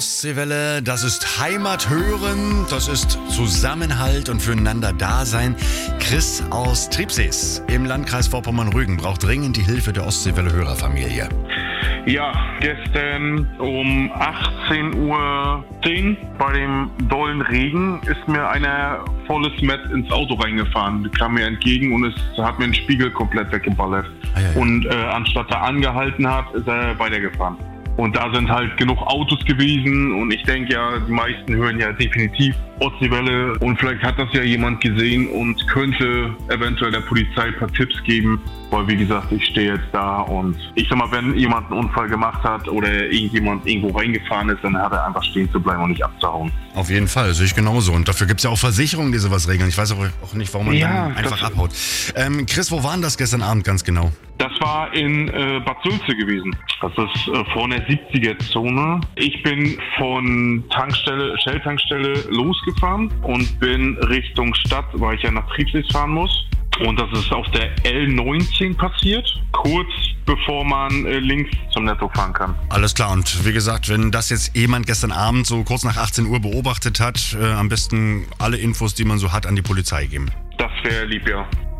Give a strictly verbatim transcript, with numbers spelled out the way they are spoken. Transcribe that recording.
Ostseewelle, das ist Heimat hören, das ist Zusammenhalt und füreinander Dasein. Chris aus Tribsees im Landkreis Vorpommern-Rügen braucht dringend die Hilfe der Ostseewelle-Hörerfamilie. Ja, gestern um achtzehn Uhr zehn bei dem dollen Regen ist mir einer volles Met ins Auto reingefahren. Der kam mir entgegen und es hat mir den Spiegel komplett weggeballert. Ah, ja, ja. Und äh, anstatt er angehalten hat, ist er weitergefahren. Und da sind halt genug Autos gewesen und ich denke ja, die meisten hören ja definitiv Ostseewelle und vielleicht hat das ja jemand gesehen und könnte eventuell der Polizei ein paar Tipps geben, weil wie gesagt, ich stehe jetzt da und ich sag mal, wenn jemand einen Unfall gemacht hat oder irgendjemand irgendwo reingefahren ist, dann hat er einfach stehen zu bleiben und nicht abzuhauen. Auf jeden Fall, sehe ich genauso und dafür gibt es ja auch Versicherungen, die sowas regeln. Ich weiß auch, auch nicht, warum man ja, dann einfach abhaut. Ähm, Chris, wo war denn das gestern Abend ganz genau? Das war in äh, Bad Sülze gewesen. Das ist äh, vor der siebziger-Zone. Ich bin von Tankstelle, Shell-Tankstelle losgefahren und bin Richtung Stadt, weil ich ja nach Tribsees fahren muss. Und das ist auf der L neunzehn passiert, kurz bevor man äh, links zum Netto fahren kann. Alles klar, und wie gesagt, wenn das jetzt jemand gestern Abend so kurz nach achtzehn Uhr beobachtet hat, äh, am besten alle Infos, die man so hat, an die Polizei geben. Das wäre lieb, ja.